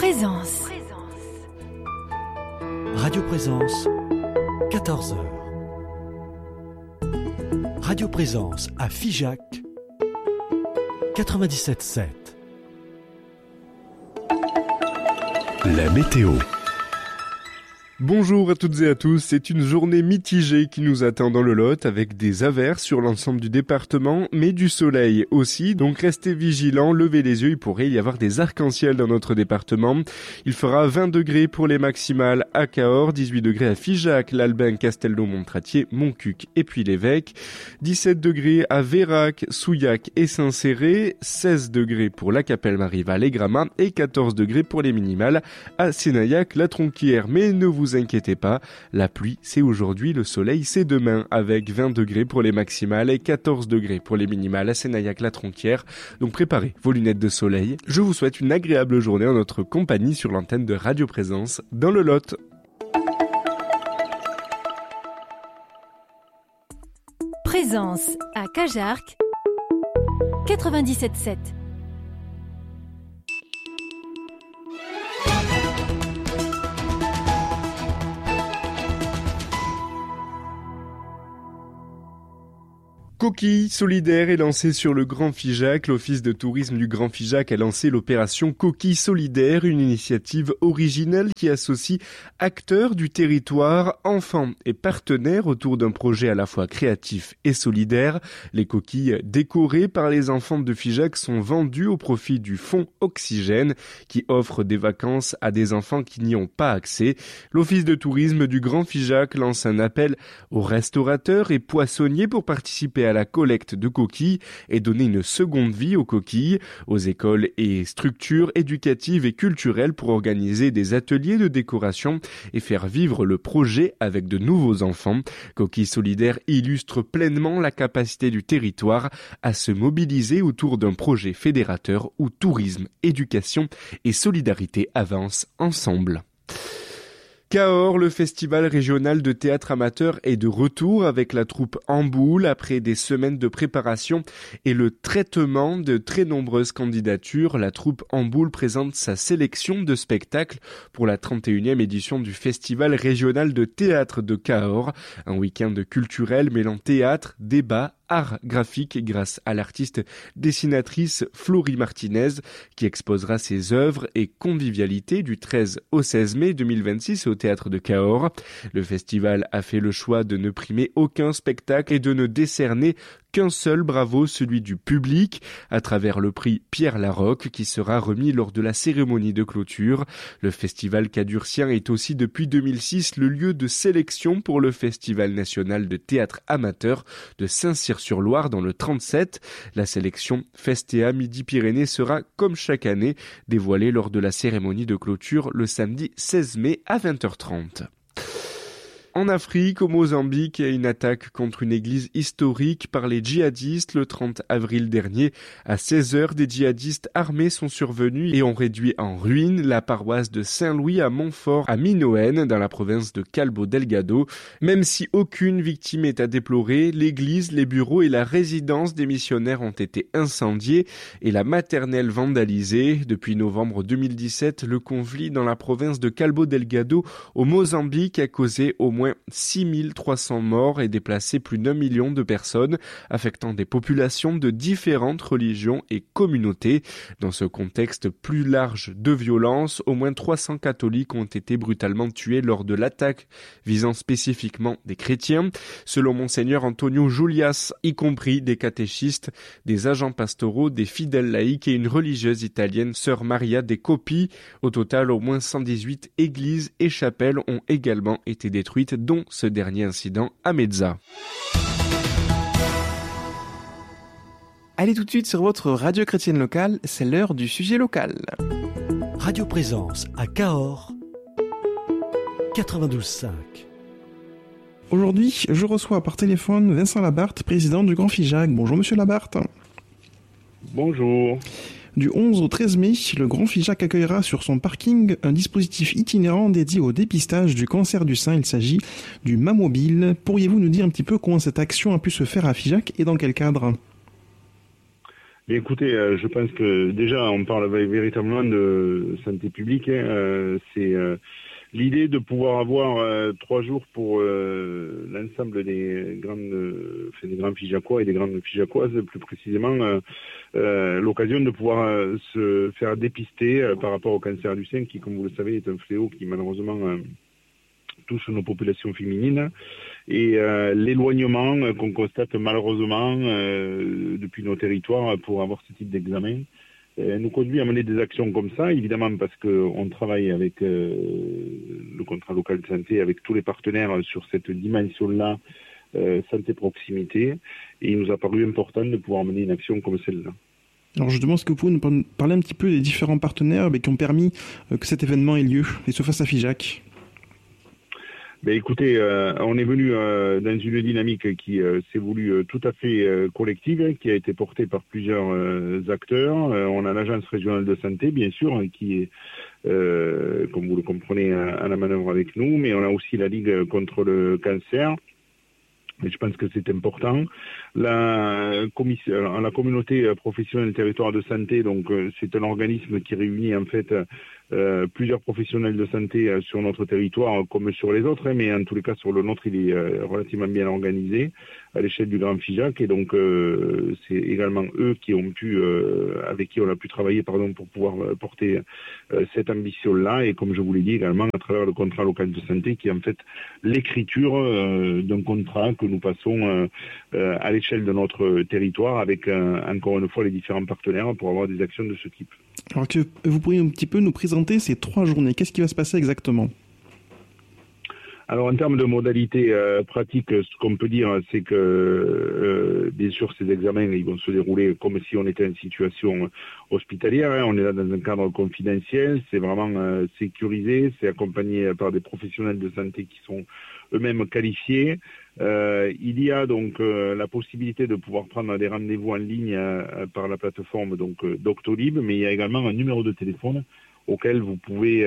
Présence. Radio Présence, 14h. Radio Présence à Figeac, 97.7. La météo. Bonjour à toutes et à tous, c'est une journée mitigée qui nous attend dans le Lot avec des averses sur l'ensemble du département, mais du soleil aussi, donc restez vigilants, levez les yeux, il pourrait y avoir des arcs-en-ciel dans notre département. Il fera 20 degrés pour les maximales à Cahors, 18 degrés à Figeac, l'Albin, Castelnau, Montratier, Montcuq et puis l'Évêque, 17 degrés à Vérac, Souillac et Saint-Céré, 16 degrés pour la Capelle-Marival et Gramat et 14 degrés pour les minimales à Sénaillac, la Tronquière. Mais ne vous inquiétez pas, la pluie c'est aujourd'hui, le soleil c'est demain, avec 20 degrés pour les maximales et 14 degrés pour les minimales à Sénaillac, la Tronquière. Donc préparez vos lunettes de soleil. Je vous souhaite une agréable journée en notre compagnie sur l'antenne de Radio Présence dans le Lot. Présence à Cajarc, 97.7. Coquille solidaire est lancée sur le Grand Figeac. L'Office de tourisme du Grand Figeac a lancé l'opération Coquille solidaire, une initiative originale qui associe acteurs du territoire, enfants et partenaires autour d'un projet à la fois créatif et solidaire. Les coquilles décorées par les enfants de Figeac sont vendues au profit du Fonds Oxygène qui offre des vacances à des enfants qui n'y ont pas accès. L'Office de tourisme du Grand Figeac lance un appel aux restaurateurs et poissonniers pour participer à la collecte de coquilles et donner une seconde vie aux coquilles, aux écoles et structures éducatives et culturelles pour organiser des ateliers de décoration et faire vivre le projet avec de nouveaux enfants. Coquilles solidaires illustre pleinement la capacité du territoire à se mobiliser autour d'un projet fédérateur où tourisme, éducation et solidarité avancent ensemble. Cahors, le festival régional de théâtre amateur est de retour avec la troupe En Boule après des semaines de préparation et le traitement de très nombreuses candidatures. La troupe En Boule présente sa sélection de spectacles pour la 31e édition du festival régional de théâtre de Cahors. Un week-end culturel mêlant théâtre, débat, art graphique grâce à l'artiste dessinatrice Florie Martinez qui exposera ses œuvres et convivialité du 13 au 16 mai 2026 au théâtre de Cahors. Le festival a fait le choix de ne primer aucun spectacle et de ne décerner qu'un seul bravo, celui du public, à travers le prix Pierre Larocque qui sera remis lors de la cérémonie de clôture. Le festival cadurcien est aussi depuis 2006 le lieu de sélection pour le Festival national de théâtre amateur de Saint-Cyr-sur-Loire dans le 37. La sélection Festea Midi-Pyrénées sera, comme chaque année, dévoilée lors de la cérémonie de clôture le samedi 16 mai à 20h30. En Afrique, au Mozambique, il y a une attaque contre une église historique par les djihadistes le 30 avril dernier. À 16h, des djihadistes armés sont survenus et ont réduit en ruine la paroisse de Saint-Louis à Montfort, à Minoën, dans la province de Cabo Delgado. Même si aucune victime est à déplorer, l'église, les bureaux et la résidence des missionnaires ont été incendiés et la maternelle vandalisée. Depuis novembre 2017, le conflit dans la province de Cabo Delgado, au Mozambique, a causé au moins 6300 morts et déplacé plus d'1 million de personnes, affectant des populations de différentes religions et communautés. Dans ce contexte plus large de violence, au moins 300 catholiques ont été brutalement tués lors de l'attaque visant spécifiquement des chrétiens. Selon Monseigneur Antonio Julias, y compris des catéchistes, des agents pastoraux, des fidèles laïcs et une religieuse italienne, Sœur Maria de Copi. Au total, au moins 118 églises et chapelles ont également été détruites, dont ce dernier incident à Mezza. Allez tout de suite sur votre radio chrétienne locale, c'est l'heure du sujet local. Radio Présence à Cahors, 92.5. Aujourd'hui, je reçois par téléphone Vincent Labarthe, président du Grand Figeac. Bonjour Monsieur Labarthe. Bonjour. Du 11 au 13 mai, le Grand Figeac accueillera sur son parking un dispositif itinérant dédié au dépistage du cancer du sein. Il s'agit du Mammobile. Pourriez-vous nous dire un petit peu comment cette action a pu se faire à Figeac et dans quel cadre ? Mais écoutez, je pense que déjà on parle véritablement de santé publique. C'est l'idée de pouvoir avoir 3 jours pour l'ensemble des grands Figeacois et des grandes Figeacoises, plus précisément, l'occasion de pouvoir se faire dépister par rapport au cancer du sein, qui, comme vous le savez, est un fléau qui malheureusement touche nos populations féminines. Et l'éloignement qu'on constate malheureusement depuis nos territoires pour avoir ce type d'examen nous conduit à mener des actions comme ça, évidemment parce qu'on travaille avec le contrat local de santé, avec tous les partenaires sur cette dimension-là, santé proximité, et il nous a paru important de pouvoir mener une action comme celle-là. Alors justement, est-ce que vous pouvez nous parler un petit peu des différents partenaires qui ont permis que cet événement ait lieu et se fasse à Figeac ? Ben écoutez, on est venu dans une dynamique qui s'est voulue tout à fait collective, qui a été portée par plusieurs acteurs. On a l'agence régionale de santé, bien sûr, qui est, comme vous le comprenez, à la manœuvre avec nous, mais on a aussi la Ligue contre le cancer. Mais je pense que c'est important. La communauté professionnelle territoire de santé, donc c'est un organisme qui réunit en fait plusieurs professionnels de santé sur notre territoire comme sur les autres, mais en tous les cas sur le nôtre il est relativement bien organisé à l'échelle du Grand Figeac, et donc c'est également eux qui ont pu avec qui on a pu travailler pour pouvoir porter cette ambition-là, et comme je vous l'ai dit également à travers le contrat local de santé qui est en fait l'écriture d'un contrat que nous passons à l'échelle de notre territoire avec encore une fois les différents partenaires pour avoir des actions de ce type. Alors que vous pourriez un petit peu nous présenter ces 3 journées, qu'est-ce qui va se passer exactement ? Alors en termes de modalités pratiques, ce qu'on peut dire, c'est que bien sûr ces examens ils vont se dérouler comme si on était en situation hospitalière. On est là dans un cadre confidentiel, c'est vraiment sécurisé, c'est accompagné par des professionnels de santé qui sont eux-mêmes qualifiés. Il y a donc la possibilité de pouvoir prendre des rendez-vous en ligne par la plateforme donc Doctolib, mais il y a également un numéro de téléphone auquel vous pouvez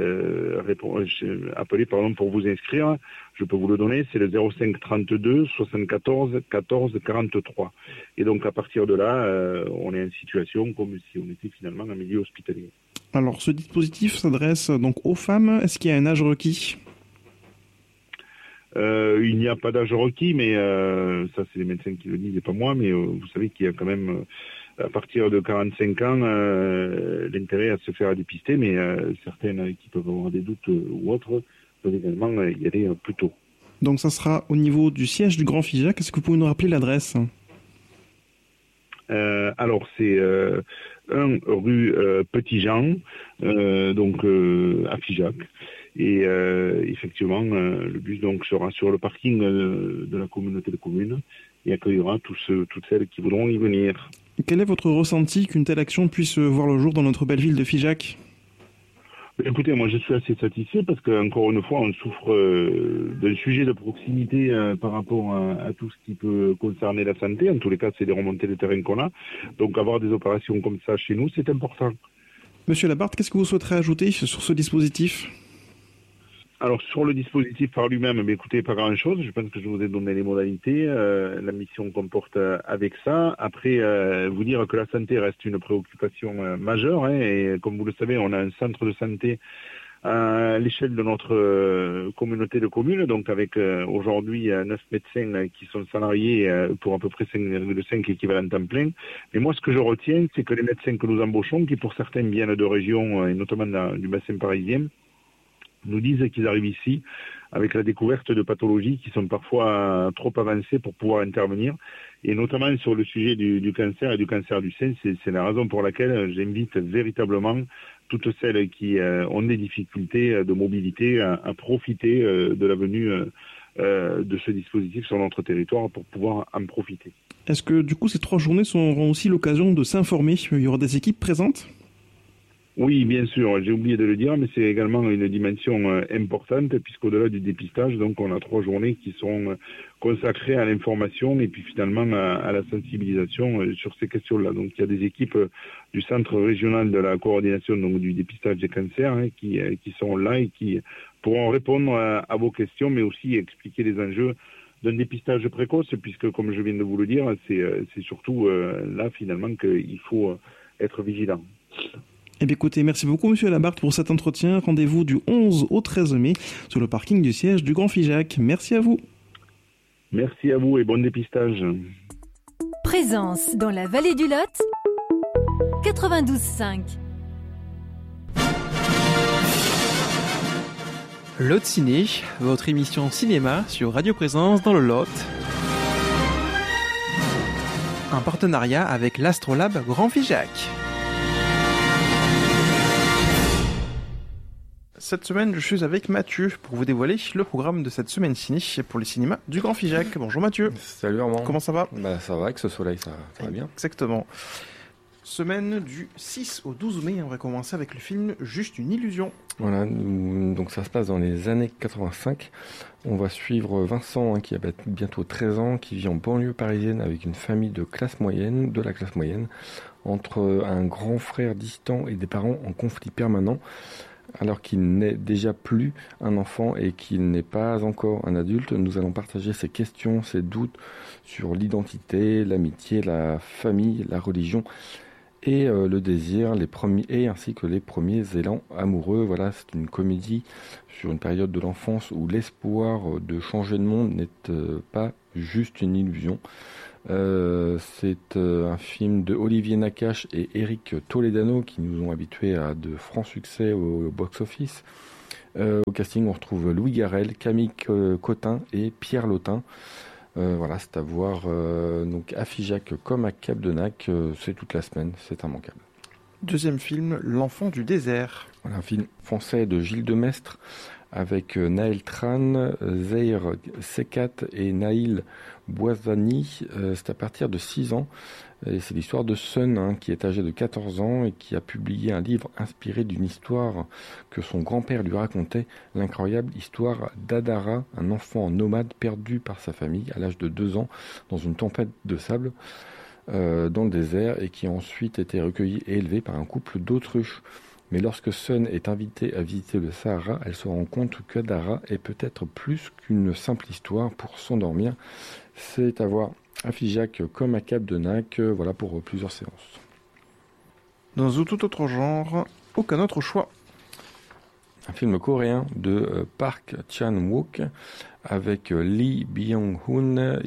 appeler pour vous inscrire. Je peux vous le donner, c'est le 05 32 74 14 43. Et donc à partir de là, on est en situation comme si on était finalement en milieu hospitalier. Alors ce dispositif s'adresse donc aux femmes. Est-ce qu'il y a un âge requis ? Il n'y a pas d'âge requis, mais ça c'est les médecins qui le disent et pas moi, mais vous savez qu'il y a quand même à partir de 45 ans l'intérêt à se faire dépister, mais certaines qui peuvent avoir des doutes ou autres peuvent également y aller plus tôt. Donc ça sera au niveau du siège du Grand Figeac. Est-ce que vous pouvez nous rappeler l'adresse ? Alors c'est 1 rue Petit Jean, donc à Figeac. Et effectivement, le bus donc sera sur le parking de la communauté de communes et accueillera toutes celles qui voudront y venir. Quel est votre ressenti qu'une telle action puisse voir le jour dans notre belle ville de Figeac ? Écoutez, moi je suis assez satisfait parce qu'encore une fois, on souffre d'un sujet de proximité par rapport à tout ce qui peut concerner la santé. En tous les cas, c'est des remontées de terrain qu'on a. Donc avoir des opérations comme ça chez nous, c'est important. Monsieur Labarthe, qu'est-ce que vous souhaiterez ajouter sur ce dispositif ? Alors sur le dispositif par lui-même, écoutez, pas grand-chose. Je pense que je vous ai donné les modalités, la mission qu'on porte avec ça. Après, vous dire que la santé reste une préoccupation majeure, et comme vous le savez, on a un centre de santé à l'échelle de notre communauté de communes, donc avec aujourd'hui 9 médecins qui sont salariés pour à peu près 5,5 équivalents temps plein. Mais moi, ce que je retiens, c'est que les médecins que nous embauchons, qui pour certains viennent de régions, et notamment du bassin parisien, nous disent qu'ils arrivent ici avec la découverte de pathologies qui sont parfois trop avancées pour pouvoir intervenir, et notamment sur le sujet du cancer et du cancer du sein. C'est la raison pour laquelle j'invite véritablement toutes celles qui ont des difficultés de mobilité à profiter de la venue de ce dispositif sur notre territoire pour pouvoir en profiter. Est-ce que du coup ces 3 journées seront aussi l'occasion de s'informer ? Il y aura des équipes présentes ? Oui, bien sûr, j'ai oublié de le dire, mais c'est également une dimension importante, puisqu'au-delà du dépistage, donc on a 3 journées qui sont consacrées à l'information et puis finalement à la sensibilisation sur ces questions-là. Donc il y a des équipes du centre régional de la coordination donc du dépistage des cancers qui sont là et qui pourront répondre à vos questions, mais aussi expliquer les enjeux d'un dépistage précoce, puisque comme je viens de vous le dire, c'est surtout là finalement qu'il faut être vigilant. Eh bien écoutez, merci beaucoup Monsieur Labarthe pour cet entretien. Rendez-vous du 11 au 13 mai sur le parking du siège du Grand Figeac. Merci à vous. Merci à vous et bon dépistage. Présence dans la vallée du Lot, 92.5. Lot Ciné, votre émission cinéma sur Radio Présence dans le Lot. Un partenariat avec l'Astrolabe Grand Figeac. Cette semaine, je suis avec Mathieu pour vous dévoiler le programme de cette semaine ciné pour les cinémas du Grand Figeac. Bonjour Mathieu. Salut Armand. Comment ça va ? Ça va, avec ce soleil, ça va bien. Exactement. Semaine du 6 au 12 mai, on va commencer avec le film Juste une illusion. Voilà, donc ça se passe dans les années 85. On va suivre Vincent, qui a bientôt 13 ans, qui vit en banlieue parisienne avec une famille de la classe moyenne, entre un grand frère distant et des parents en conflit permanent, alors qu'il n'est déjà plus un enfant et qu'il n'est pas encore un adulte. Nous allons partager ses questions, ses doutes sur l'identité, l'amitié, la famille, la religion et le désir, ainsi que les premiers élans amoureux. Voilà, c'est une comédie sur une période de l'enfance où l'espoir de changer de monde n'est pas juste une illusion. C'est un film de Olivier Nakache et Eric Toledano qui nous ont habitués à de francs succès au box-office. Au casting, on retrouve Louis Garrel, Camille Cotin et Pierre Lotin. Voilà, c'est à voir donc à Figeac comme à Cap-de-Nac, c'est toute la semaine, c'est immanquable. Deuxième film, L'Enfant du désert. Voilà, un film français de Gilles Demestre avec Naël Tran, Zahir Sekat et Naïl Boisani. C'est à partir de 6 ans. Et c'est l'histoire de Sun, qui est âgé de 14 ans et qui a publié un livre inspiré d'une histoire que son grand-père lui racontait, l'incroyable histoire d'Adara, un enfant nomade perdu par sa famille à l'âge de 2 ans dans une tempête de sable dans le désert et qui a ensuite été recueilli et élevé par un couple d'autruches. Mais lorsque Sun est invitée à visiter le Sahara, elle se rend compte qu'Adara est peut-être plus qu'une simple histoire pour s'endormir. C'est à voir à Figeac comme à Cap-de-Nac, voilà pour plusieurs séances. Dans un tout autre genre, aucun autre choix. Un film coréen de Park Chan-wook avec Lee Byung-hun,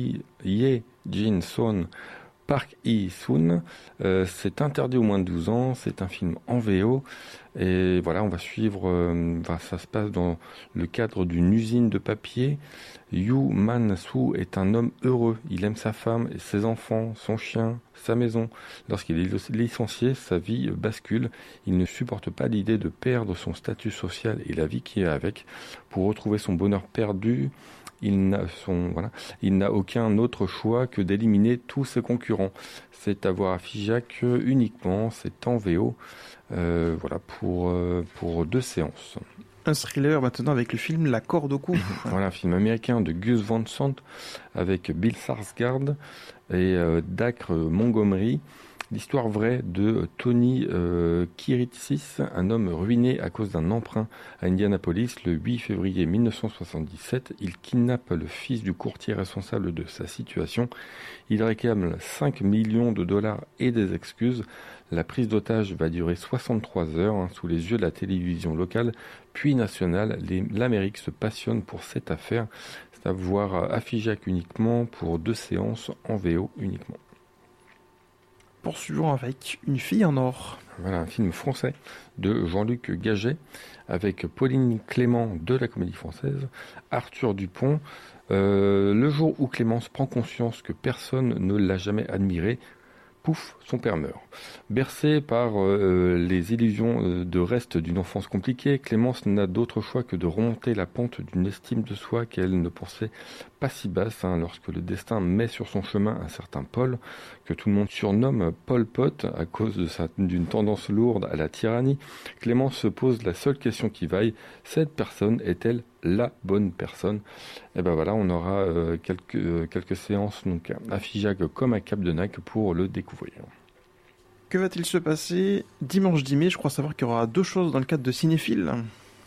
Ye Jin-son, Park Hee-sun. C'est interdit aux moins de 12 ans, c'est un film en VO et voilà, on va suivre, ça se passe dans le cadre d'une usine de papier. Yoo Man-soo est un homme heureux, il aime sa femme, ses enfants, son chien, sa maison. Lorsqu'il est licencié, sa vie bascule, il ne supporte pas l'idée de perdre son statut social et la vie qui est avec. Pour retrouver son bonheur perdu, il n'a aucun autre choix que d'éliminer tous ses concurrents. C'est à voir à Figeac uniquement, c'est en VO, voilà pour 2 séances. Un thriller maintenant avec le film La corde au cou. Voilà, un film américain de Gus Van Sant avec Bill Skarsgård et Dacre Montgomery. L'histoire vraie de Tony Kiritsis, un homme ruiné à cause d'un emprunt à Indianapolis le 8 février 1977. Il kidnappe le fils du courtier responsable de sa situation. Il réclame 5 millions de dollars et des excuses. La prise d'otage va durer 63 heures sous les yeux de la télévision locale, puis nationale. L'Amérique se passionne pour cette affaire. C'est à voir à Figeac uniquement pour 2 séances en VO uniquement. Poursuivons avec Une fille en or. Voilà, un film français de Jean-Luc Gaget avec Pauline Clément de la Comédie Française, Arthur Dupont. Le jour où Clémence prend conscience que personne ne l'a jamais admirée, pouf, son père meurt. Bercée par les illusions de reste d'une enfance compliquée, Clémence n'a d'autre choix que de remonter la pente d'une estime de soi qu'elle ne pensait pas si basse lorsque le destin met sur son chemin un certain Paul, que tout le monde surnomme Pol Pot à cause d'une tendance lourde à la tyrannie. Clémence se pose la seule question qui vaille, cette personne est-elle la bonne personne? Et ben voilà, on aura quelques séances donc à Figeac comme à Cap-de-Nac pour le découvrir. Que va-t-il se passer dimanche 10 mai? Je crois savoir qu'il y aura 2 choses dans le cadre de Cinéphile.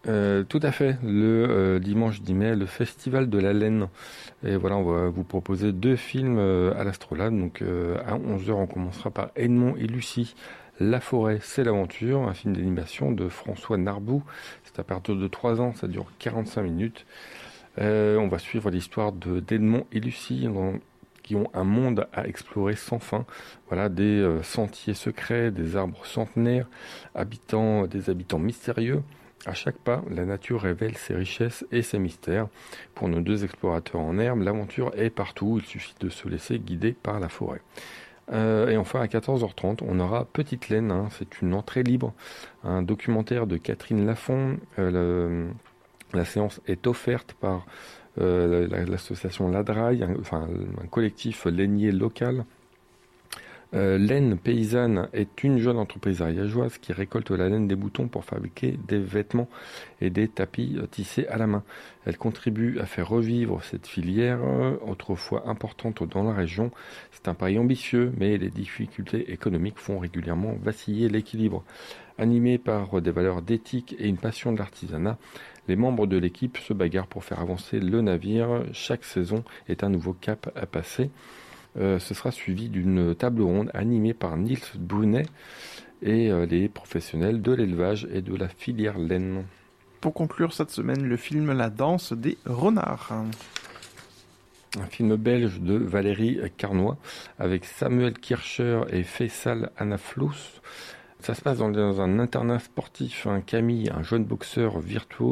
Tout à fait. Le dimanche 10 mai, le Festival de la Laine. Et voilà, on va vous proposer 2 films à l'Astrolabe. Donc à 11h, on commencera par Edmond et Lucie. La forêt, c'est l'aventure, un film d'animation de François Narbou. C'est à partir de 3 ans, ça dure 45 minutes. On va suivre l'histoire d'Edmond et Lucie qui ont un monde à explorer sans fin. Voilà, des sentiers secrets, des arbres centenaires, des habitants mystérieux. À chaque pas, la nature révèle ses richesses et ses mystères. Pour nos 2 explorateurs en herbe, l'aventure est partout, il suffit de se laisser guider par la forêt. Et enfin, à 14h30, on aura Petite Laine, c'est une entrée libre, un documentaire de Catherine Lafont. La séance est offerte par l'association Ladraille, un collectif lainier local. Laine Paysanne est une jeune entreprise ariégeoise qui récolte la laine des boutons pour fabriquer des vêtements et des tapis tissés à la main. Elle contribue à faire revivre cette filière autrefois importante dans la région. C'est un pari ambitieux, mais les difficultés économiques font régulièrement vaciller l'équilibre. Animés par des valeurs d'éthique et une passion de l'artisanat, les membres de l'équipe se bagarrent pour faire avancer le navire. Chaque saison est un nouveau cap à passer. Ce sera suivi d'une table ronde animée par Nils Brunet et les professionnels de l'élevage et de la filière laine. Pour conclure cette semaine, le film La danse des renards. Un film belge de Valérie Carnoy avec Samuel Kircher et Faisal Anaflous. Ça se passe dans un internat sportif. Camille, un jeune boxeur virtuose,